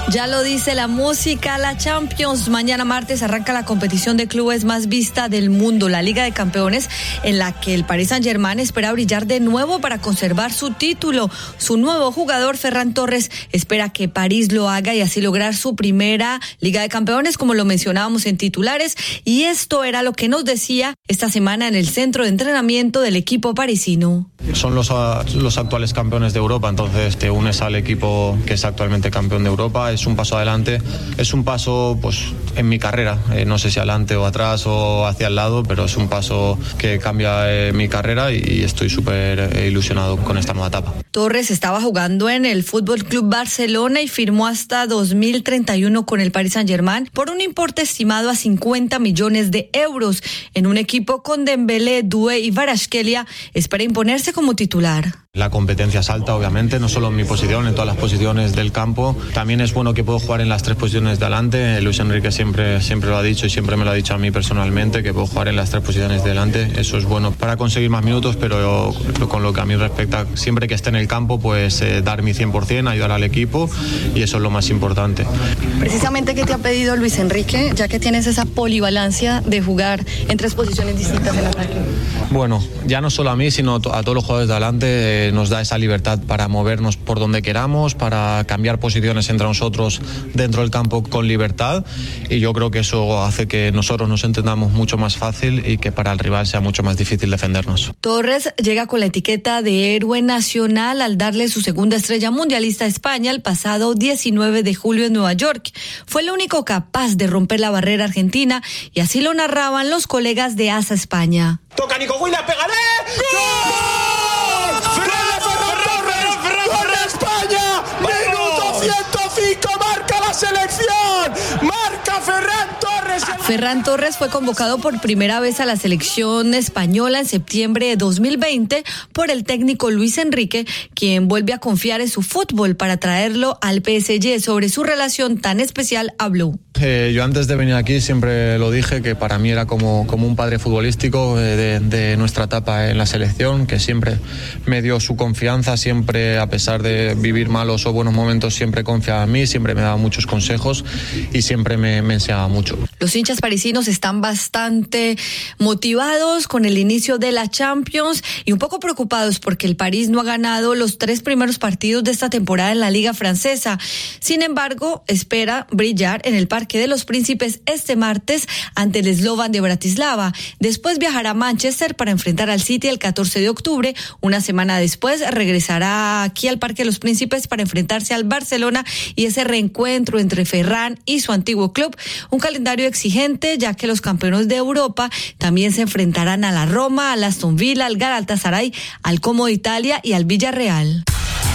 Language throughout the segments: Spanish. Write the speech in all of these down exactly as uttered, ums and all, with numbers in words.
Ya lo dice la música, la Champions. Mañana martes arranca la competición de clubes más vista del mundo, la Liga de Campeones, en la que el Paris Saint-Germain espera brillar de nuevo para conservar su título. Su nuevo jugador, Ferran Torres, espera que París lo haga y así lograr su primera Liga de Campeones, como lo mencionábamos en titulares. Y esto era lo que nos decía esta semana en el centro de entrenamiento del equipo parisino. Son los, los actuales campeones de Europa, entonces te unes al equipo que es actualmente campeón de Europa. Es un paso adelante, es un paso pues en mi carrera, eh, no sé si adelante o atrás o hacia el lado, pero es un paso que cambia eh, mi carrera y, y estoy súper eh, ilusionado con esta nueva etapa. Torres estaba jugando en el Fútbol Club Barcelona y firmó hasta dos mil treinta y uno con el Paris Saint-Germain por un importe estimado a cincuenta millones de euros. En un equipo con Dembélé, Doué y Kvaratskhelia, espera imponerse como titular. La competencia es alta, obviamente, no solo en mi posición, en todas las posiciones del campo. También es bueno que puedo jugar en las tres posiciones de delante. Luis Enrique siempre, siempre lo ha dicho y siempre me lo ha dicho a mí personalmente, que puedo jugar en las tres posiciones de delante. Eso es bueno para conseguir más minutos, pero con lo que a mí respecta, siempre que esté en el campo, pues eh, dar mi cien por ciento, ayudar al equipo, y eso es lo más importante. Precisamente, ¿qué te ha pedido Luis Enrique, ya que tienes esa polivalencia de jugar en tres posiciones distintas en ataque? Bueno, ya no solo a mí, sino a todos los jugadores de delante. Eh, nos da esa libertad para movernos por donde queramos, para cambiar posiciones entre nosotros dentro del campo con libertad, y yo creo que eso hace que nosotros nos entendamos mucho más fácil y que para el rival sea mucho más difícil defendernos. Torres llega con la etiqueta de héroe nacional al darle su segunda estrella mundialista a España el pasado diecinueve de julio en Nueva York. Fue el único capaz de romper la barrera argentina y así lo narraban los colegas de ASA España. Toca Nico Williams, pegaré. ¡Gol! ¡Ferran Torres! ¡Corre España! ¡Minuto ciento cinco! ¡Marca la selección! ¡Marca Ferran Torres! Ferran Torres fue convocado por primera vez a la selección española en septiembre de dos mil veinte por el técnico Luis Enrique, quien vuelve a confiar en su fútbol para traerlo al P S G. Sobre su relación tan especial habló. Eh, yo antes de venir aquí siempre lo dije, que para mí era como, como un padre futbolístico eh, de, de nuestra etapa en la selección, que siempre me dio su confianza, siempre, a pesar de vivir malos o buenos momentos, siempre confiaba en mí, siempre me daba muchos consejos y siempre me, me enseñaba mucho. Los hinchas parisinos están bastante motivados con el inicio de la Champions y un poco preocupados porque el París no ha ganado los tres primeros partidos de esta temporada en la Liga Francesa. Sin embargo, espera brillar en el Parque de los Príncipes este martes ante el Slovan de Bratislava. Después viajará a Manchester para enfrentar al City el catorce de octubre. Una semana después regresará aquí al Parque de los Príncipes para enfrentarse al Barcelona y ese reencuentro entre Ferran y su antiguo club. Un calendario exigente, ya que los campeones de Europa también se enfrentarán a la Roma, al Aston Villa, al Galatasaray, al Como de Italia y al Villarreal.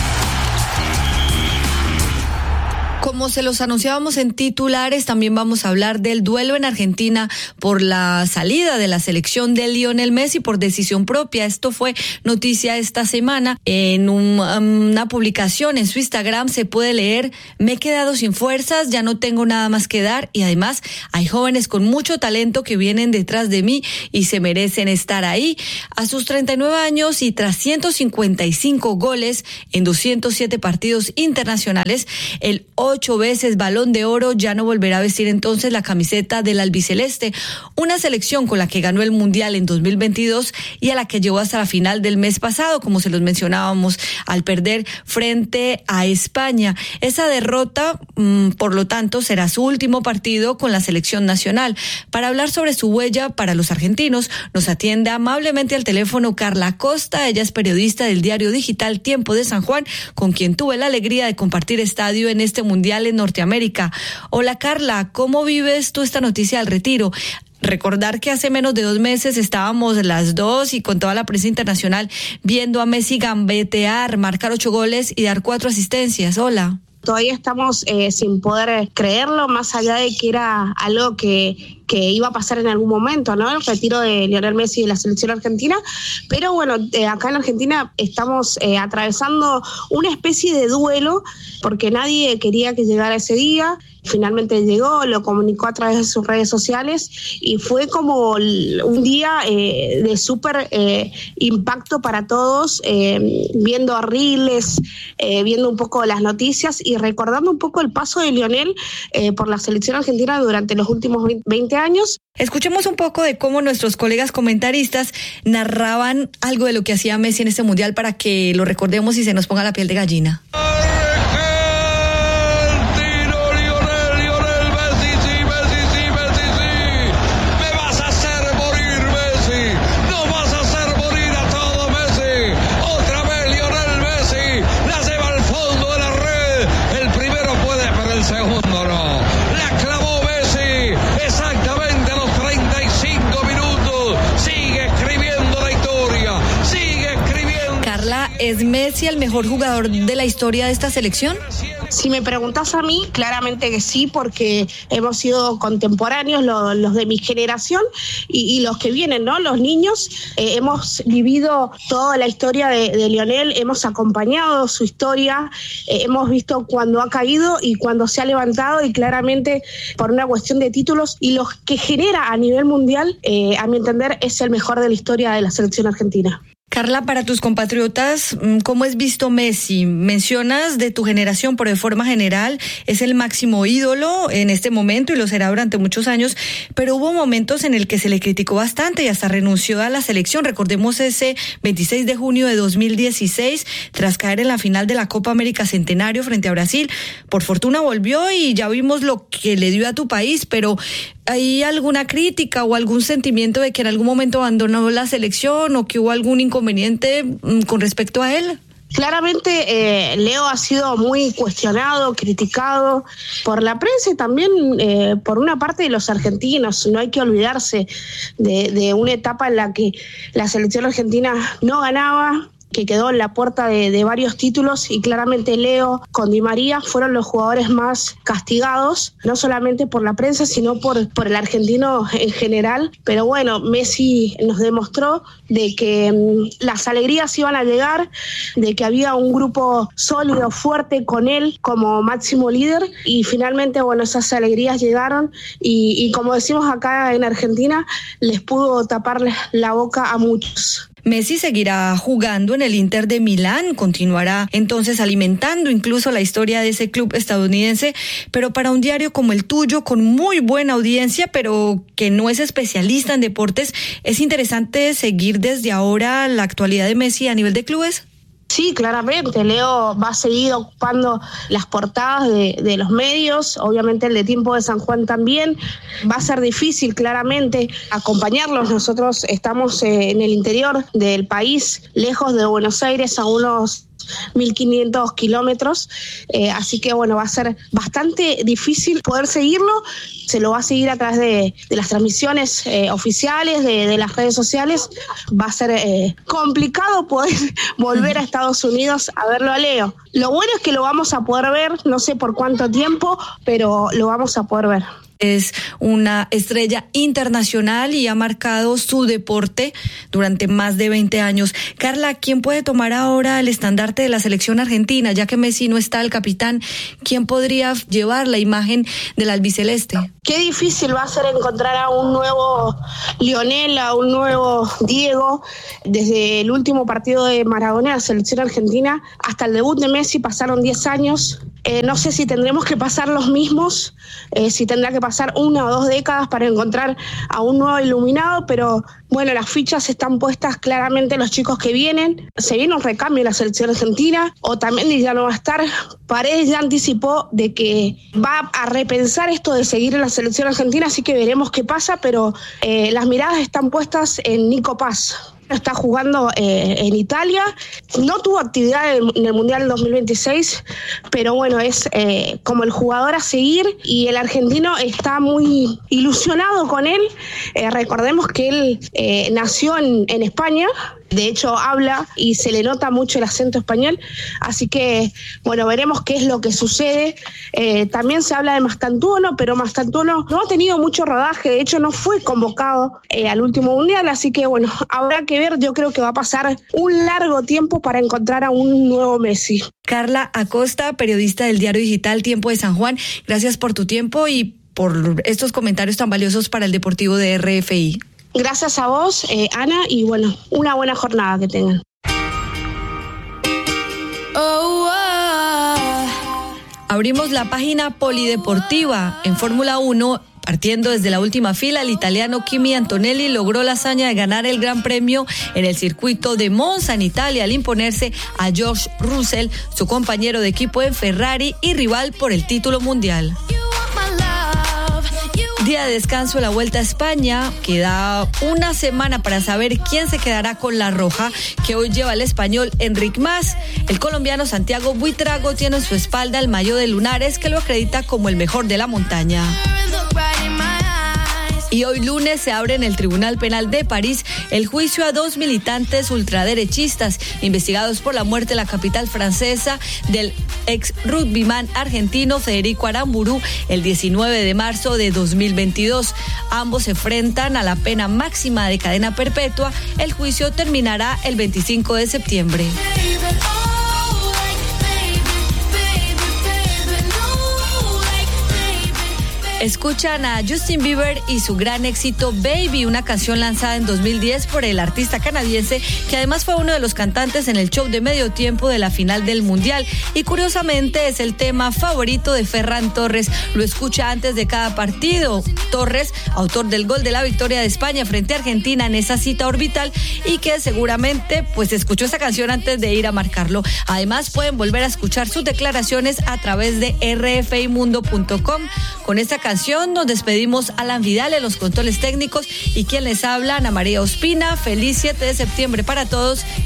Como se los anunciábamos en titulares, también vamos a hablar del duelo en Argentina por la salida de la selección de Lionel Messi por decisión propia. Esto fue noticia esta semana. En un, una publicación en su Instagram se puede leer: me he quedado sin fuerzas, ya no tengo nada más que dar, y además hay jóvenes con mucho talento que vienen detrás de mí y se merecen estar ahí. A sus treinta y nueve años y tras ciento cincuenta y cinco goles en doscientos siete partidos internacionales, el ocho veces Balón de Oro ya no volverá a vestir entonces la camiseta del albiceleste, una selección con la que ganó el Mundial en dos mil veintidós y a la que llegó hasta la final del mes pasado, como se los mencionábamos, al perder frente a España. Esa derrota, mmm, por lo tanto, será su último partido con la selección nacional. Para hablar sobre su huella para los argentinos, nos atiende amablemente al teléfono Carla Costa. Ella es periodista del diario digital Tiempo de San Juan, con quien tuve la alegría de compartir estadio en este Mundial en Norteamérica. Hola Carla, ¿cómo vives tú esta noticia del retiro? Recordar que hace menos de dos meses estábamos las dos y con toda la prensa internacional viendo a Messi gambetear, marcar ocho goles y dar cuatro asistencias. Hola. Todavía estamos eh, sin poder creerlo, más allá de que era algo que que iba a pasar en algún momento, ¿no? El retiro de Lionel Messi de la selección argentina, pero bueno, eh, acá en Argentina estamos eh, atravesando una especie de duelo porque nadie quería que llegara ese día. Finalmente llegó, lo comunicó a través de sus redes sociales y fue como un día eh, de súper eh, impacto para todos, eh, viendo a Riles, eh, viendo un poco las noticias y recordando un poco el paso de Lionel eh, por la selección argentina durante los últimos veinte años. Escuchemos un poco de cómo nuestros colegas comentaristas narraban algo de lo que hacía Messi en este mundial para que lo recordemos y se nos ponga la piel de gallina. ¿Es Messi el mejor jugador de la historia de esta selección? Si me preguntas a mí, claramente que sí, porque hemos sido contemporáneos, lo, los de mi generación y, y los que vienen, ¿no? Los niños, eh, hemos vivido toda la historia de, de Lionel, hemos acompañado su historia, eh, hemos visto cuando ha caído y cuando se ha levantado y claramente por una cuestión de títulos y los que genera a nivel mundial, eh, a mi entender, es el mejor de la historia de la selección argentina. Carla, para tus compatriotas, ¿cómo es visto Messi? Mencionas de tu generación, pero de forma general es el máximo ídolo en este momento y lo será durante muchos años, pero hubo momentos en el que se le criticó bastante y hasta renunció a la selección. Recordemos ese veintiséis de junio de dos mil dieciséis, tras caer en la final de la Copa América Centenario frente a Brasil. Por fortuna volvió y ya vimos lo que le dio a tu país, pero ¿hay alguna crítica o algún sentimiento de que en algún momento abandonó la selección o que hubo algún inconveniente con respecto a él? Claramente eh, Leo ha sido muy cuestionado, criticado por la prensa y también eh, por una parte de los argentinos. No hay que olvidarse de, de una etapa en la que la selección argentina no ganaba, que quedó en la puerta de, de varios títulos y claramente Leo con Di María fueron los jugadores más castigados, no solamente por la prensa, sino por, por el argentino en general. Pero bueno, Messi nos demostró de que um, las alegrías iban a llegar, de que había un grupo sólido, fuerte con él como máximo líder y finalmente, bueno, esas alegrías llegaron y, y como decimos acá en Argentina, les pudo tapar la boca a muchos. Messi seguirá jugando en el Inter de Milán, continuará entonces alimentando incluso la historia de ese club estadounidense, pero para un diario como el tuyo, con muy buena audiencia, pero que no es especialista en deportes, ¿es interesante seguir desde ahora la actualidad de Messi a nivel de clubes? Sí, claramente, Leo va a seguir ocupando las portadas de, de los medios, obviamente el de Tiempo de San Juan también. Va a ser difícil, claramente, acompañarlos. Nosotros estamos eh, en el interior del país, lejos de Buenos Aires, a unos mil quinientos kilómetros, eh, así que bueno, va a ser bastante difícil poder seguirlo. Se lo va a seguir a través de, de las transmisiones eh, oficiales, de, de las redes sociales. Va a ser eh, complicado poder volver a Estados Unidos a verlo a Leo. Lo bueno es que lo vamos a poder ver, no sé por cuánto tiempo, pero lo vamos a poder ver. Es una estrella internacional y ha marcado su deporte durante más de veinte años. Carla, ¿quién puede tomar ahora el estandarte de la selección argentina? Ya que Messi no está, el capitán, ¿quién podría llevar la imagen del albiceleste? Qué difícil va a ser encontrar a un nuevo Lionel, a un nuevo Diego. Desde el último partido de Maradona, la selección argentina, hasta el debut de Messi pasaron diez años. Eh, no sé si tendremos que pasar los mismos, eh, si tendrá que pasar una o dos décadas para encontrar a un nuevo iluminado, pero bueno, las fichas están puestas claramente en los chicos que vienen. Se viene un recambio en la selección argentina, Otamendi ya no va a estar. Paredes ya anticipó de que va a repensar esto de seguir en la selección argentina, así que veremos qué pasa, pero eh, las miradas están puestas en Nico Paz. Está jugando eh, en Italia, no tuvo actividad en el Mundial del dos mil veintiséis, pero bueno, es eh, como el jugador a seguir y el argentino está muy ilusionado con él. Eh, recordemos que él eh, nació en, en España. De hecho, habla y se le nota mucho el acento español. Así que, bueno, veremos qué es lo que sucede. Eh, también se habla de Mastantuono, pero Mastantuono no ha tenido mucho rodaje. De hecho, no fue convocado eh, al último mundial. Así que, bueno, habrá que ver. Yo creo que va a pasar un largo tiempo para encontrar a un nuevo Messi. Carla Acosta, periodista del diario digital Tiempo de San Juan, gracias por tu tiempo y por estos comentarios tan valiosos para el Deportivo de R F I. Gracias a vos, eh, Ana, y bueno, una buena jornada que tengan. Oh, oh. Abrimos la página polideportiva en Fórmula uno. Partiendo desde la última fila, el italiano Kimi Antonelli logró la hazaña de ganar el Gran Premio en el circuito de Monza en Italia al imponerse a George Russell, su compañero de equipo en Ferrari y rival por el título mundial. Día de descanso en la Vuelta a España. Queda una semana para saber quién se quedará con la roja, que hoy lleva el español Enric Mas. El colombiano Santiago Buitrago tiene en su espalda el maillot de Lunares, que lo acredita como el mejor de la montaña. Y hoy lunes se abre en el Tribunal Penal de París el juicio a dos militantes ultraderechistas investigados por la muerte en la capital francesa del ex rugbyman argentino Federico Aramburu el diecinueve de marzo de dos mil veintidós. Ambos se enfrentan a la pena máxima de cadena perpetua. El juicio terminará el veinticinco de septiembre. Escuchan a Justin Bieber y su gran éxito Baby, una canción lanzada en dos mil diez por el artista canadiense, que además fue uno de los cantantes en el show de medio tiempo de la final del Mundial. Y curiosamente es el tema favorito de Ferran Torres. Lo escucha antes de cada partido. Torres, autor del gol de la victoria de España frente a Argentina en esa cita orbital, y que seguramente pues escuchó esa canción antes de ir a marcarlo. Además pueden volver a escuchar sus declaraciones a través de r f i mundo punto com. Con esta canción nos despedimos. Alan Vidal en los controles técnicos y quien les habla, Ana María Ospina. Feliz siete de septiembre para todos